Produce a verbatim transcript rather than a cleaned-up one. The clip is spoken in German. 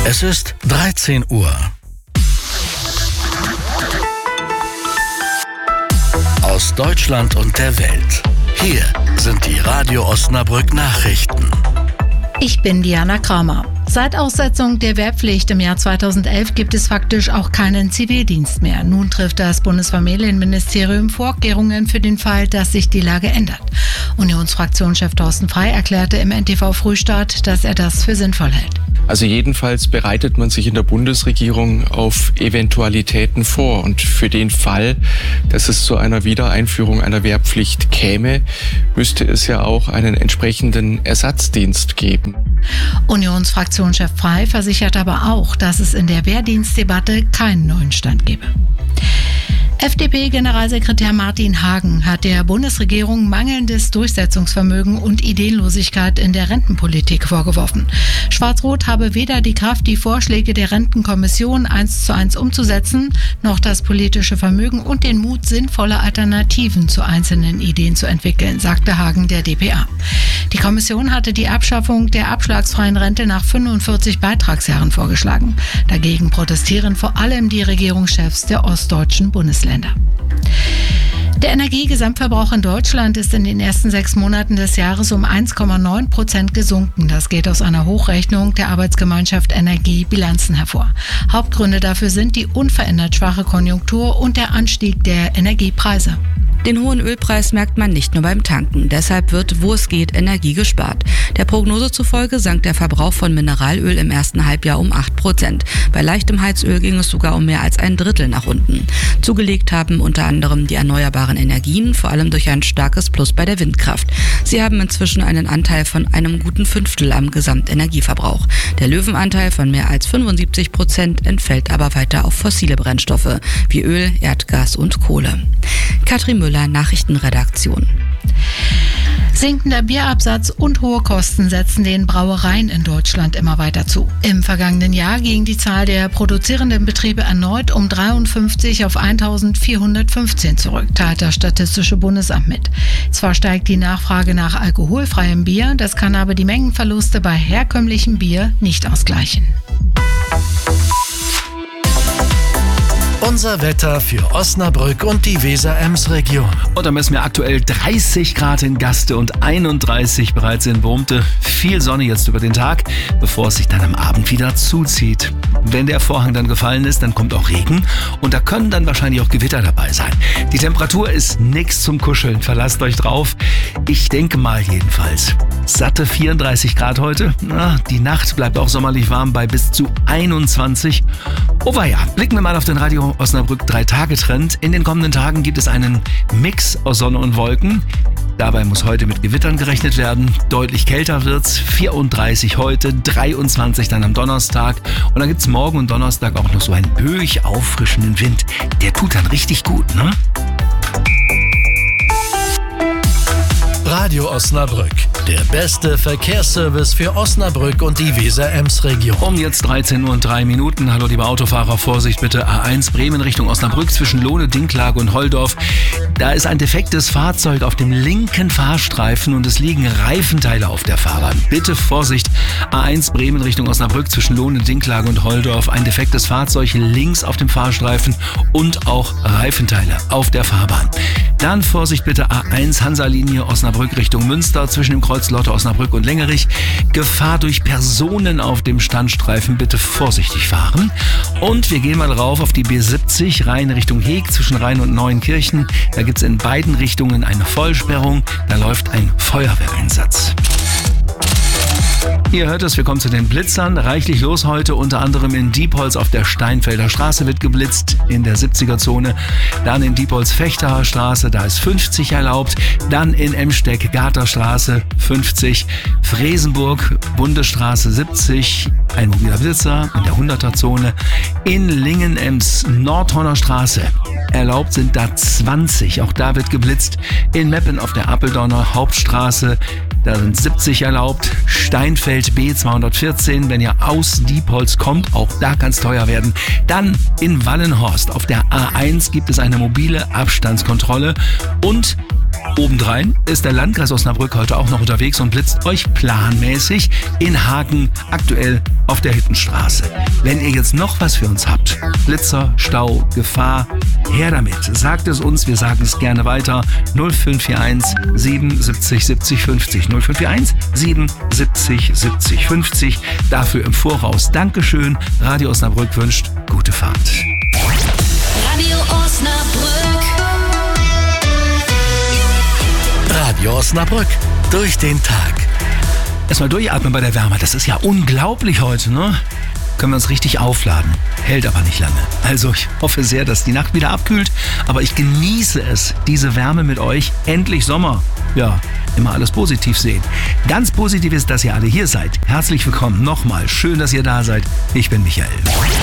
Es ist dreizehn Uhr. Aus Deutschland und der Welt. Hier sind die Radio Osnabrück Nachrichten. Ich bin Diana Kramer. Seit Aussetzung der Wehrpflicht im Jahr zweitausendelf gibt es faktisch auch keinen Zivildienst mehr. Nun trifft das Bundesfamilienministerium Vorkehrungen für den Fall, dass sich die Lage ändert. Unionsfraktionschef Thorsten Frey erklärte im N T V Frühstart, dass er das für sinnvoll hält. Also jedenfalls bereitet man sich in der Bundesregierung auf Eventualitäten vor. Und für den Fall, dass es zu einer Wiedereinführung einer Wehrpflicht käme, müsste es ja auch einen entsprechenden Ersatzdienst geben. Unionsfraktionschef Frey versichert aber auch, dass es in der Wehrdienstdebatte keinen neuen Stand gebe. F D P-Generalsekretär Martin Hagen hat der Bundesregierung mangelndes Durchsetzungsvermögen und Ideenlosigkeit in der Rentenpolitik vorgeworfen. Schwarz-Rot habe weder die Kraft, die Vorschläge der Rentenkommission eins zu eins umzusetzen, noch das politische Vermögen und den Mut, sinnvolle Alternativen zu einzelnen Ideen zu entwickeln, sagte Hagen der d p a. Die Kommission hatte die Abschaffung der abschlagsfreien Rente nach fünfundvierzig Beitragsjahren vorgeschlagen. Dagegen protestieren vor allem die Regierungschefs der ostdeutschen Bundesländer. Der Energiegesamtverbrauch in Deutschland ist in den ersten sechs Monaten des Jahres um eins Komma neun Prozent gesunken. Das geht aus einer Hochrechnung der Arbeitsgemeinschaft Energiebilanzen hervor. Hauptgründe dafür sind die unverändert schwache Konjunktur und der Anstieg der Energiepreise. Den hohen Ölpreis merkt man nicht nur beim Tanken. Deshalb wird, wo es geht, Energie gespart. Der Prognose zufolge sank der Verbrauch von Mineralöl im ersten Halbjahr um acht Prozent. Bei leichtem Heizöl ging es sogar um mehr als ein Drittel nach unten. Zugelegt haben unter anderem die erneuerbaren Energien, vor allem durch ein starkes Plus bei der Windkraft. Sie haben inzwischen einen Anteil von einem guten Fünftel am Gesamtenergieverbrauch. Der Löwenanteil von mehr als fünfundsiebzig Prozent entfällt aber weiter auf fossile Brennstoffe wie Öl, Erdgas und Kohle. Katrin Müller, Nachrichtenredaktion. Sinkender Bierabsatz und hohe Kosten setzen den Brauereien in Deutschland immer weiter zu. Im vergangenen Jahr ging die Zahl der produzierenden Betriebe erneut um dreiundfünfzig auf eintausendvierhundertfünfzehn zurück, teilt das Statistische Bundesamt mit. Zwar steigt die Nachfrage nach alkoholfreiem Bier, das kann aber die Mengenverluste bei herkömmlichem Bier nicht ausgleichen. Unser Wetter für Osnabrück und die Weser-Ems-Region. Und da messen wir aktuell dreißig Grad in Gaste und einunddreißig bereits in Wurmte. Viel Sonne jetzt über den Tag, bevor es sich dann am Abend wieder zuzieht. Wenn der Vorhang dann gefallen ist, dann kommt auch Regen und da können dann wahrscheinlich auch Gewitter dabei sein. Die Temperatur ist nichts zum Kuscheln, verlasst euch drauf. Ich denke mal jedenfalls. Satte vierunddreißig Grad heute. Na, die Nacht bleibt auch sommerlich warm bei bis zu einundzwanzig. Oh ja, blicken wir mal auf den Radio Osnabrück drei Tage Trend. In den kommenden Tagen gibt es einen Mix aus Sonne und Wolken. Dabei muss heute mit Gewittern gerechnet werden. Deutlich kälter wird's. vierunddreißig heute, dreiundzwanzig dann am Donnerstag. Und dann gibt's morgen und Donnerstag auch noch so einen böig auffrischenden Wind. Der tut dann richtig gut, ne? Radio Osnabrück, der beste Verkehrsservice für Osnabrück und die Weser-Ems-Region. Um jetzt dreizehn Uhr und drei Minuten. Hallo liebe Autofahrer, Vorsicht bitte. A eins Bremen Richtung Osnabrück zwischen Lohne, Dinklage und Holdorf. Da ist ein defektes Fahrzeug auf dem linken Fahrstreifen und es liegen Reifenteile auf der Fahrbahn. Bitte Vorsicht. A eins Bremen Richtung Osnabrück zwischen Lohne, Dinklage und Holdorf. Ein defektes Fahrzeug links auf dem Fahrstreifen und auch Reifenteile auf der Fahrbahn. Dann Vorsicht bitte A eins Hansa-Linie Osnabrück Richtung Münster zwischen dem Kreuz Lotte Osnabrück und Längerich. Gefahr durch Personen auf dem Standstreifen, bitte vorsichtig fahren. Und wir gehen mal drauf auf die B siebzig Rhein Richtung Heeg zwischen Rhein und Neuenkirchen. Da gibt es in beiden Richtungen eine Vollsperrung. Da läuft ein Feuerwehreinsatz. Ihr hört es, wir kommen zu den Blitzern. Reichlich los heute, unter anderem in Diepholz auf der Steinfelder Straße wird geblitzt, in der siebziger-Zone. Dann in Diepholz-Fechterer Straße, da ist fünfzig erlaubt. Dann in Emsteck-Garter-Straße fünfzig. Fresenburg, Bundesstraße siebzig, ein mobiler Blitzer in der hunderter-Zone. In Lingen-Ems, Nordhorner Straße, erlaubt sind da zwanzig, auch da wird geblitzt. In Meppen auf der Appeldonner Hauptstraße, da sind siebzig erlaubt. Steinfeld B zweihundertvierzehn, wenn ihr aus Diepholz kommt, auch da kann es teuer werden. Dann in Wallenhorst auf der A eins gibt es eine mobile Abstandskontrolle und Obendrein ist der Landkreis Osnabrück heute auch noch unterwegs und blitzt euch planmäßig in Hagen aktuell auf der Hüttenstraße. Wenn ihr jetzt noch was für uns habt, Blitzer, Stau, Gefahr, her damit. Sagt es uns, wir sagen es gerne weiter. null fünf vier eins siebenundsiebzig siebzig fünfzig. null fünf vier eins siebenundsiebzig siebzig fünfzig. Dafür im Voraus Dankeschön. Radio Osnabrück wünscht gute Fahrt. Radio Osnabrück. Radio Osnabrück. Durch den Tag. Erstmal durchatmen bei der Wärme. Das ist ja unglaublich heute, ne? Können wir uns richtig aufladen. Hält aber nicht lange. Also ich hoffe sehr, dass die Nacht wieder abkühlt. Aber ich genieße es, diese Wärme mit euch. Endlich Sommer. Ja, immer alles positiv sehen. Ganz positiv ist, dass ihr alle hier seid. Herzlich willkommen nochmal. Schön, dass ihr da seid. Ich bin Michael.